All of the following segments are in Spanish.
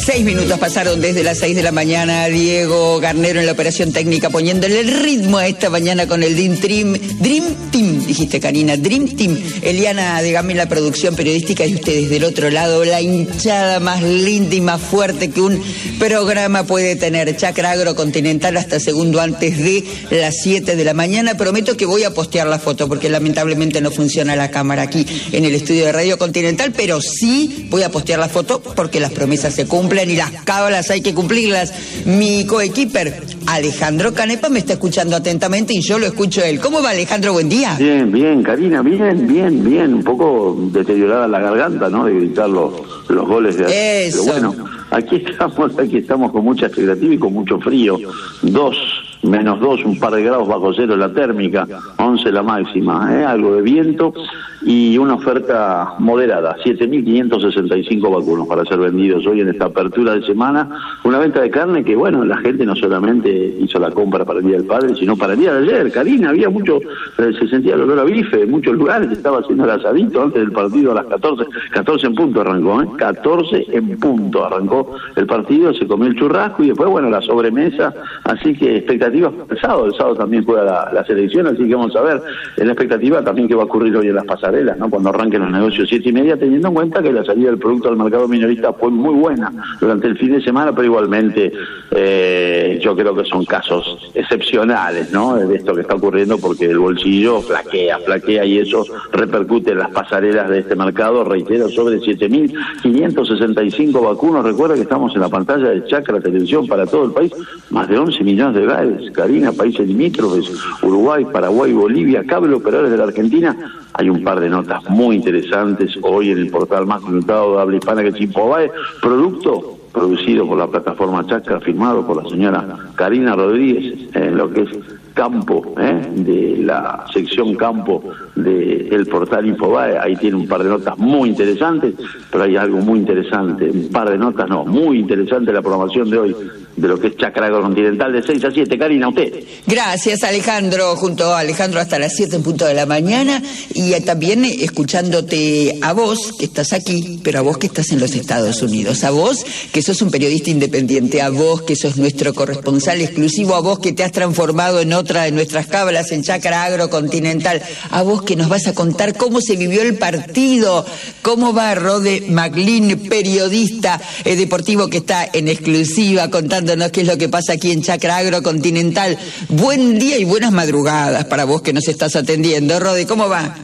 6 minutos pasaron desde las 6 de la mañana. Diego Garnero en la operación técnica, poniéndole el ritmo a esta mañana con el Dream Team, dijiste, Karina, Dream Team. Eliana de Gama en la producción periodística y ustedes del otro lado, la hinchada más linda y más fuerte que un programa puede tener. Chacra Agrocontinental hasta segundo antes de las 7 de la mañana. Prometo que voy a postear la foto porque lamentablemente no funciona la cámara aquí en el estudio de Radio Continental, pero sí voy a postear la foto porque las promesas se cumplen y las cábalas hay que cumplirlas. Mi coequiper Alejandro Canepa me está escuchando atentamente y yo lo escucho a él. ¿Cómo va, Alejandro? Buen día. Bien, Karina, bien. Un poco deteriorada la garganta, ¿no? De gritar los goles de... Eso. Pero bueno, aquí estamos con mucha expectativa y con mucho frío. -2, un par de grados bajo cero la térmica, 11 la máxima, algo de viento y una oferta moderada, 7.565 vacunos para ser vendidos hoy en esta apertura de semana. Una venta de carne que, bueno, la gente no solamente hizo la compra para el Día del Padre, sino para el día de ayer. Karina, había mucho, se sentía el olor a bife en muchos lugares, estaba haciendo el asadito antes del partido a las 14 en punto arrancó, 14 en punto arrancó el partido, se comió el churrasco y después, bueno, la sobremesa, así que expectativas el sábado también juega la selección, así que vamos a ver en la expectativa también qué va a ocurrir hoy en las pasarelas, ¿no? Cuando arranquen los negocios 7:30, teniendo en cuenta que la salida del producto al mercado minorista fue muy buena durante el fin de semana, pero igualmente yo creo que son casos excepcionales, ¿no? De esto que está ocurriendo, porque el bolsillo flaquea y eso repercute en las pasarelas de este mercado. Reitero, sobre 7.565 vacunos. Recuerda que estamos en la pantalla de Chacra Televisión para todo el país, más de 11 millones de dólares. Karina, países limítrofes, Uruguay, Paraguay, Bolivia, cable operadores de la Argentina. Hay un par de notas muy interesantes hoy en el portal más consultado de habla hispana, que es Infobae, producto producido por la plataforma Chacra, firmado por la señora Karina Rodríguez, en lo que es campo, de la sección campo del portal Infobae. Ahí tiene un par de notas muy interesantes, pero hay algo muy interesante, muy interesante la programación de hoy de lo que es Chacra Agrocontinental de 6 a 7. Karina, usted. Gracias, Alejandro. Junto a Alejandro hasta las 7 en punto de la mañana, y también escuchándote a vos que estás aquí, pero a vos que estás en los Estados Unidos, a vos que sos un periodista independiente, a vos que sos nuestro corresponsal exclusivo, a vos que te has transformado en otra de nuestras cábalas en Chacra Agrocontinental, a vos que nos vas a contar cómo se vivió el partido, cómo va Rode Maclin, periodista deportivo que está en exclusiva contándonos qué es lo que pasa aquí en Chacra Agrocontinental. Buen día y buenas madrugadas para vos que nos estás atendiendo. Rode, ¿cómo va?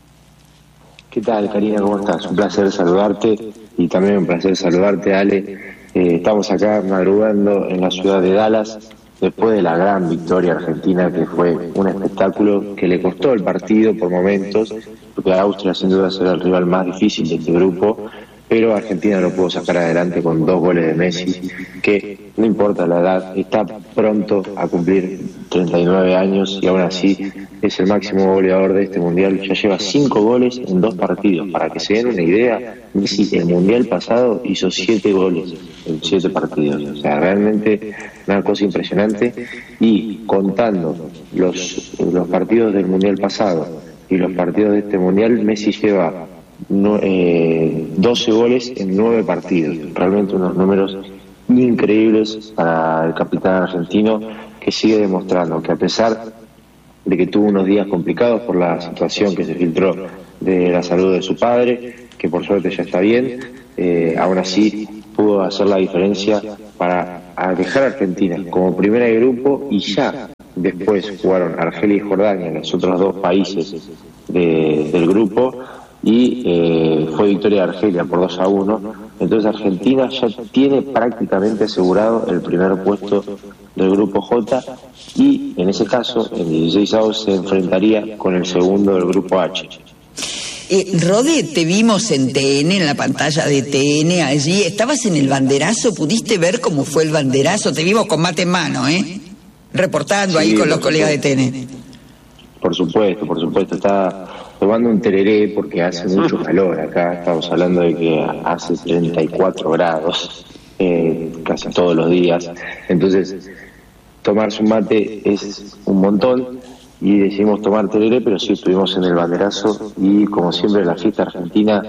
¿Qué tal, Karina? ¿Cómo estás? Un placer saludarte y también un placer saludarte, Ale. Estamos acá madrugando en la ciudad de Dallas después de la gran victoria argentina, que fue un espectáculo que le costó el partido por momentos, porque Austria sin duda será el rival más difícil de este grupo, pero Argentina lo pudo sacar adelante con 2 goles de Messi, que no importa la edad, está pronto a cumplir 39 años y aún así es el máximo goleador de este mundial. Ya lleva 5 goles en 2 partidos. Para que se den una idea, Messi el mundial pasado hizo 7 goles en 7 partidos. O sea, realmente una cosa impresionante. Y contando los partidos del mundial pasado y los partidos de este mundial, Messi lleva 12 goles en 9 partidos. Realmente unos números increíbles para el capitán argentino, que sigue demostrando que a pesar de que tuvo unos días complicados por la situación que se filtró de la salud de su padre, que por suerte ya está bien, aún así pudo hacer la diferencia para dejar a Argentina como primera de grupo, y ya después jugaron Argelia y Jordania, los otros 2 países del grupo, y fue victoria de Argelia por 2-1. Entonces Argentina ya tiene prácticamente asegurado el primer puesto del grupo J, y en ese caso el 16avo se enfrentaría con el segundo del grupo H. Rode, te vimos en TN, en la pantalla de TN allí, estabas en el banderazo, ¿pudiste ver cómo fue el banderazo? Te vimos con mate en mano, reportando ahí con los colegas de TN. Por supuesto, está tomando un tereré porque hace mucho calor acá. Estamos hablando de que hace 34 grados casi todos los días, entonces tomarse un mate es un montón y decidimos tomar tereré, pero sí estuvimos en el banderazo, y como siempre la fiesta argentina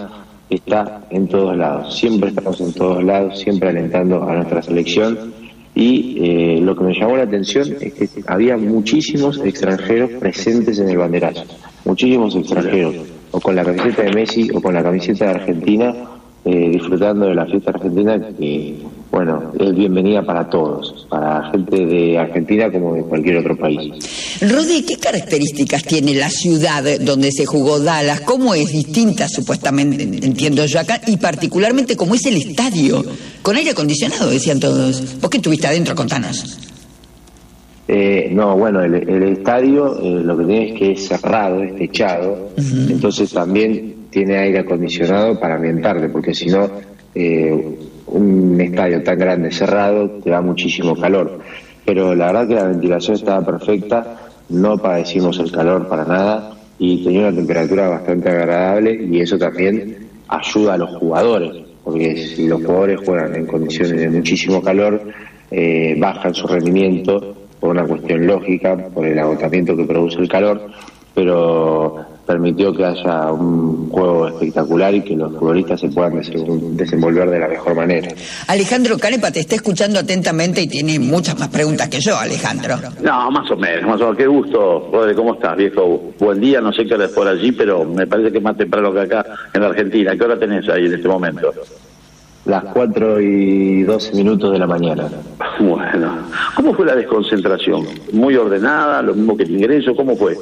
está en todos lados. Siempre estamos en todos lados, siempre alentando a nuestra selección. Y lo que me llamó la atención es que había muchísimos extranjeros presentes en el banderazo. Muchísimos extranjeros, o con la camiseta de Messi o con la camiseta de Argentina, disfrutando de la fiesta argentina, que, bueno, es bienvenida para todos, para gente de Argentina como de cualquier otro país. Rodi, ¿qué características tiene la ciudad donde se jugó Dallas? ¿Cómo es distinta, supuestamente, entiendo yo acá, y particularmente cómo es el estadio? Con aire acondicionado, decían todos. ¿Vos que estuviste adentro? Contanos. No, bueno, el estadio lo que tiene es que es cerrado, es techado, entonces también tiene aire acondicionado para ambientarte, porque si no, un estadio tan grande cerrado te da muchísimo calor. Pero la verdad que la ventilación estaba perfecta, no padecimos el calor para nada y tenía una temperatura bastante agradable, y eso también ayuda a los jugadores, porque si los jugadores juegan en condiciones de muchísimo calor, bajan su rendimiento por una cuestión lógica, por el agotamiento que produce el calor, pero permitió que haya un juego espectacular y que los futbolistas se puedan desenvolver de la mejor manera. Alejandro Canepa te está escuchando atentamente y tiene muchas más preguntas que yo, Alejandro. No, más o menos. Qué gusto. Rodri, ¿cómo estás, viejo? Buen día, no sé qué hora es por allí, pero me parece que es más temprano que acá en la Argentina. ¿Qué hora tenés ahí en este momento? Las 4:12 de la mañana. Bueno, ¿cómo fue la desconcentración? ¿Muy ordenada? ¿Lo mismo que el ingreso? ¿Cómo fue?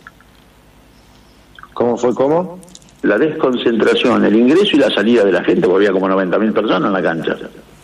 ¿Cómo fue? ¿Cómo? La desconcentración, el ingreso y la salida de la gente, porque había como 90.000 personas en la cancha.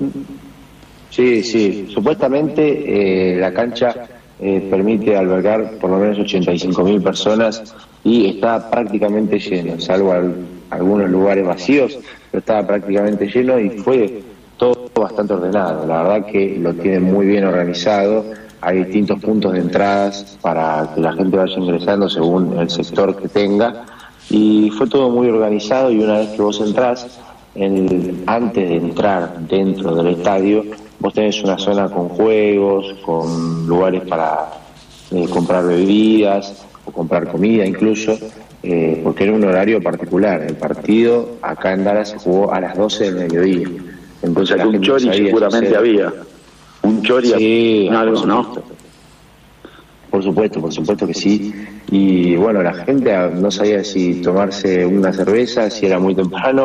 Sí. Supuestamente la cancha permite albergar por lo menos 85.000 personas y está prácticamente lleno, salvo algunos lugares vacíos, pero estaba prácticamente lleno y fue todo bastante ordenado. La verdad que lo tienen muy bien organizado. Hay distintos puntos de entradas para que la gente vaya ingresando según el sector que tenga, y fue todo muy organizado. Y una vez que vos entrás, antes de entrar dentro del estadio, vos tenés una zona con juegos, con lugares para comprar bebidas o comprar comida incluso, porque era un horario particular. El partido acá en Dallas se jugó a las 12 del mediodía. Entonces, o sea, que un chori seguramente había. Un chori, sí, algo, ¿no? Por supuesto que sí. Y bueno, la gente no sabía si tomarse una cerveza, si era muy temprano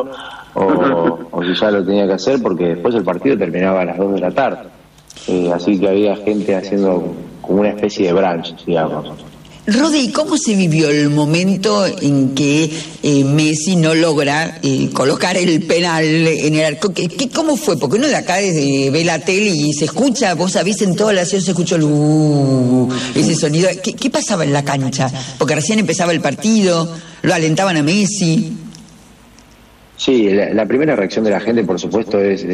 o si ya lo tenía que hacer, porque después el partido terminaba a las 2 de la tarde. Así que había gente haciendo como una especie de brunch, digamos. Rodi, ¿cómo se vivió el momento en que Messi no logra colocar el penal en el arco? ¿Cómo fue? Porque uno de acá desde ve la tele y se escucha, vos sabés, en toda la ciudad se escuchó ese sonido. ¿Qué pasaba en la cancha? Porque recién empezaba el partido, lo alentaban a Messi. Sí, la primera reacción de la gente, por supuesto, es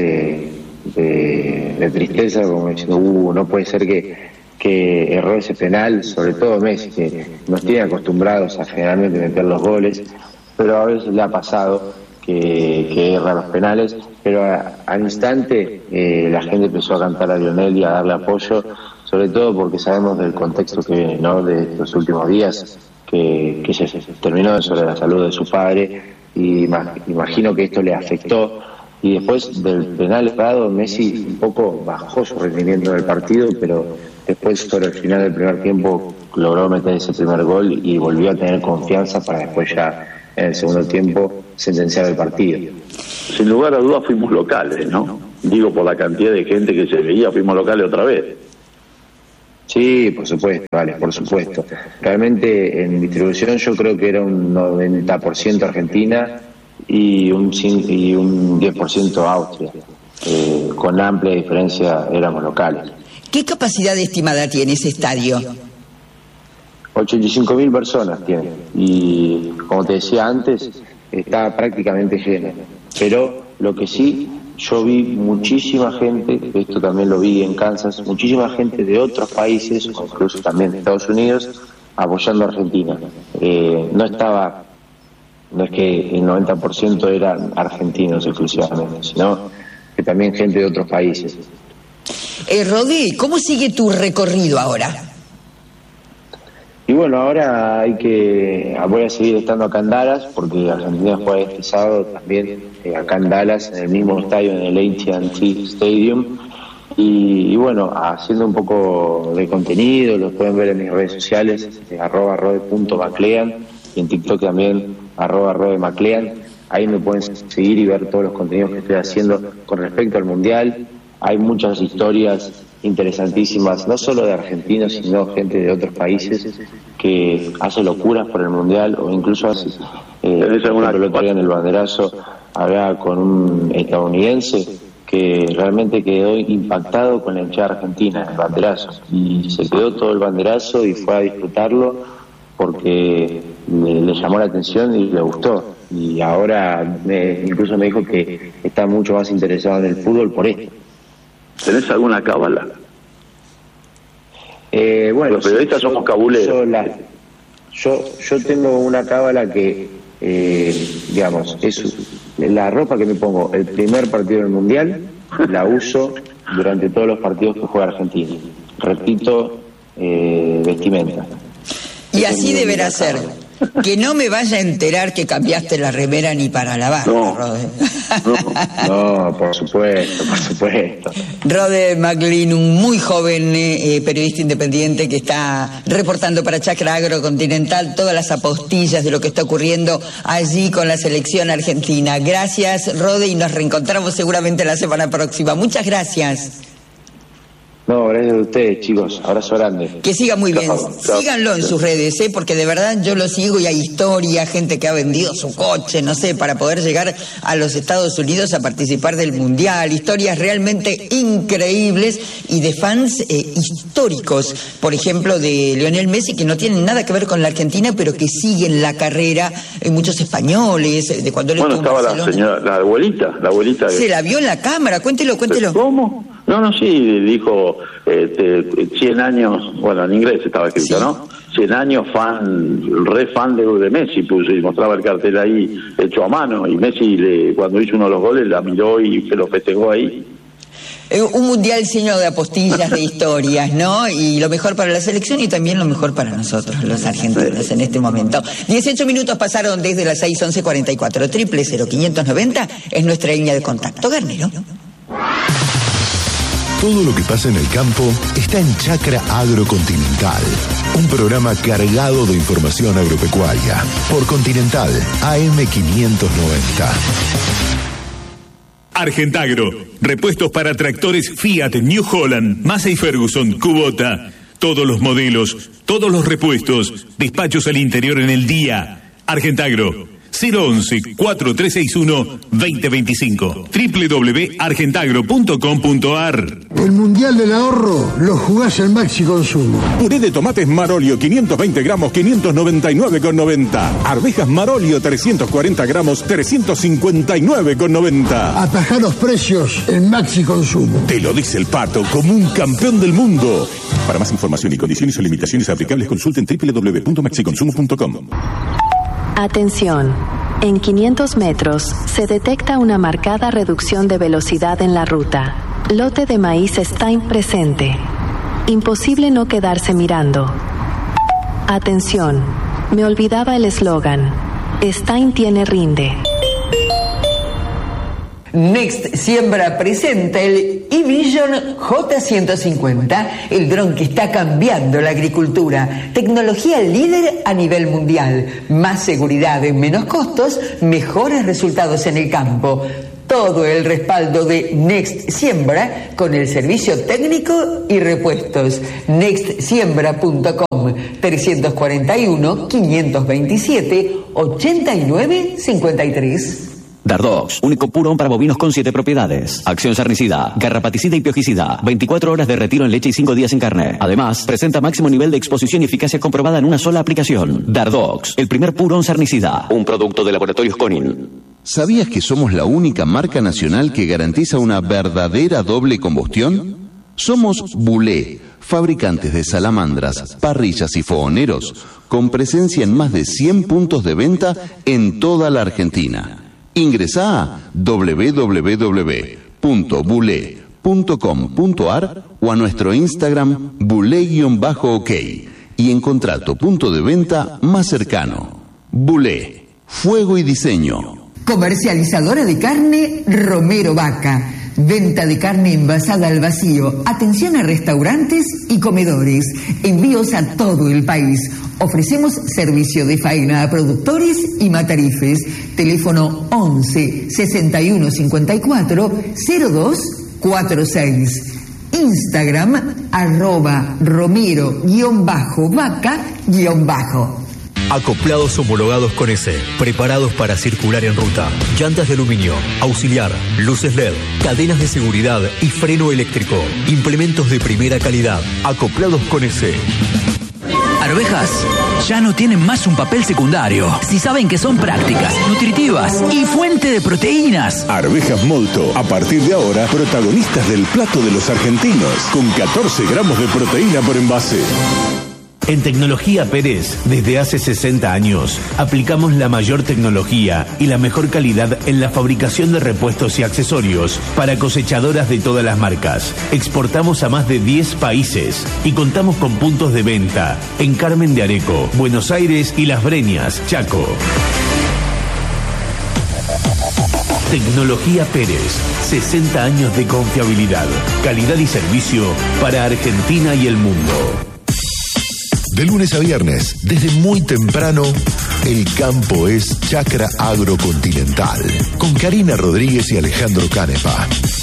de tristeza, como diciendo, no puede ser que erró ese penal, sobre todo Messi, que nos tiene acostumbrados a generalmente meter los goles, pero a veces le ha pasado que erra los penales, pero al instante la gente empezó a cantar a Lionel y a darle apoyo, sobre todo porque sabemos del contexto que viene, ¿no?, de estos últimos días, que se terminó sobre la salud de su padre, y imagino que esto le afectó. Y después del penal errado, Messi un poco bajó su rendimiento en el partido, pero después sobre el final del primer tiempo logró meter ese primer gol y volvió a tener confianza para después ya en el segundo tiempo sentenciar el partido. Sin lugar a dudas fuimos locales, ¿no? Digo, por la cantidad de gente que se veía, fuimos locales otra vez. Sí, por supuesto, vale, por supuesto. Realmente en distribución yo creo que era un 90% Argentina y un 10% Austria. Con amplia diferencia éramos locales. ¿Qué capacidad estimada tiene ese estadio? 85.000 personas tiene, y como te decía antes, está prácticamente lleno. Pero lo que sí, yo vi muchísima gente, esto también lo vi en Kansas, muchísima gente de otros países, incluso también de Estados Unidos, apoyando a Argentina. No es que el 90% eran argentinos exclusivamente, sino que también gente de otros países. Rodi, ¿cómo sigue tu recorrido ahora? Y Y bueno, ahora voy a seguir estando acá en Dallas, porque Argentina juega este sábado también acá en Dallas, en el mismo estadio, en el AT&T Stadium. Y bueno, haciendo un poco de contenido, lo pueden ver en mis redes sociales, @rode.maclean, y en TikTok también, @rodemaclean. Ahí me pueden seguir y ver todos los contenidos que estoy haciendo con respecto al Mundial. Hay muchas historias interesantísimas, no solo de argentinos, sino gente de otros países que hace locuras por el Mundial, o incluso hace, el otro día en el banderazo hablaba con un estadounidense que realmente quedó impactado con la hinchada argentina en el banderazo, y se quedó todo el banderazo y fue a disfrutarlo porque le llamó la atención y le gustó, y ahora incluso me dijo que está mucho más interesado en el fútbol por esto. ¿Tenés alguna cábala? Bueno, los periodistas somos cabuleros. Yo tengo una cábala que, digamos, es la ropa que me pongo el primer partido del Mundial, la uso durante todos los partidos que juega Argentina. Repito, vestimenta. Y así deberá ser. Que no me vaya a enterar que cambiaste la remera ni para lavar. No, por supuesto. Rode McLean, un muy joven periodista independiente que está reportando para Chacra Agrocontinental todas las apostillas de lo que está ocurriendo allí con la selección argentina. Gracias, Rode, y nos reencontramos seguramente la semana próxima. Muchas gracias. No, gracias a ustedes, chicos. Abrazo grande. Que siga muy bien. Síganlo en sus redes, porque de verdad yo lo sigo y hay historia, gente que ha vendido su coche, no sé, para poder llegar a los Estados Unidos a participar del Mundial. Historias realmente increíbles y de fans históricos. Por ejemplo, de Lionel Messi, que no tienen nada que ver con la Argentina, pero que siguen la carrera. Muchos españoles, de cuando él estuvo en Barcelona. La señora, la abuelita. Se la vio en la cámara, cuéntelo. ¿Cómo? No, sí, dijo 100 años, bueno, en inglés estaba escrito, sí. ¿No? 100 años re fan de Messi, puso y mostraba el cartel ahí hecho a mano, y Messi cuando hizo uno de los goles la miró y se lo festejó ahí. Un mundial lleno de apostillas, de historias, ¿no? Y lo mejor para la selección y también lo mejor para nosotros, los argentinos, en este momento. 18 minutos pasaron desde las 6:11:44. 000-590 es nuestra línea de contacto. Garnero. Todo lo que pasa en el campo está en Chacra Agrocontinental, un programa cargado de información agropecuaria por Continental AM590. Argentagro, repuestos para tractores Fiat, New Holland, Massey Ferguson, Kubota, todos los modelos, todos los repuestos, despachos al interior en el día. Argentagro, 011-4361-2025. www.argentagro.com.ar. El Mundial del Ahorro lo jugás en Maxi Consumo. Puré de tomates Marolio, 520 gramos, 599,90. Arvejas Marolio, 340 gramos, 359,90. Atajá los precios en Maxi Consumo. Te lo dice el Pato, como un campeón del mundo. Para más información y condiciones o limitaciones aplicables, consulten www.maxiconsumo.com. Atención, en 500 metros se detecta una marcada reducción de velocidad en la ruta. Lote de maíz Stein presente. Imposible no quedarse mirando. Atención, me olvidaba el eslogan. Stein tiene rinde. Next Siembra presenta el eVision J150, el dron que está cambiando la agricultura. Tecnología líder a nivel mundial. Más seguridad en menos costos, mejores resultados en el campo. Todo el respaldo de Next Siembra con el servicio técnico y repuestos. nextsiembra.com 341-527-8953. Dardox, único purón para bovinos con 7 propiedades. Acción sarnicida, garrapaticida y piojicida. 24 horas de retiro en leche y 5 días en carne. Además, presenta máximo nivel de exposición y eficacia comprobada en una sola aplicación. Dardox, el primer purón sarnicida. Un producto de Laboratorios Conin. ¿Sabías que somos la única marca nacional que garantiza una verdadera doble combustión? Somos Bulé, fabricantes de salamandras, parrillas y fogoneros, con presencia en más de 100 puntos de venta en toda la Argentina. Ingresá a www.bulé.com.ar o a nuestro Instagram bulé_ok y y encontrar tu punto de venta más cercano. Bulé, fuego y diseño. Comercializadora de carne Romero Vaca. Venta de carne envasada al vacío. Atención a restaurantes y comedores. Envíos a todo el país. Ofrecemos servicio de faena a productores y matarifes. Teléfono 11 61 54 02 46. Instagram @Romero_Vaca_. Acoplados homologados con S, preparados para circular en ruta. Llantas de aluminio, auxiliar, luces LED, cadenas de seguridad y freno eléctrico. Implementos de primera calidad. Acoplados con S. Arvejas ya no tienen más un papel secundario. Si saben que son prácticas, nutritivas y fuente de proteínas. Arvejas Molto, a partir de ahora, protagonistas del plato de los argentinos, con 14 gramos de proteína por envase. En Tecnología Pérez, desde hace 60 años, aplicamos la mayor tecnología y la mejor calidad en la fabricación de repuestos y accesorios para cosechadoras de todas las marcas. Exportamos a más de 10 países y contamos con puntos de venta en Carmen de Areco, Buenos Aires y Las Breñas, Chaco. Tecnología Pérez, 60 años de confiabilidad, calidad y servicio para Argentina y el mundo. De lunes a viernes, desde muy temprano, el campo es Chacra Agrocontinental, con Karina Rodríguez y Alejandro Canepa.